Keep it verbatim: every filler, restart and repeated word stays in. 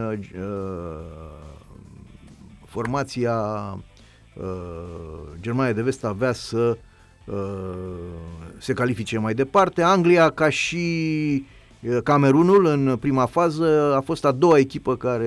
formația Germania de Vest avea să se califice mai departe. Anglia, ca și Camerunul în prima fază, a fost a doua echipă care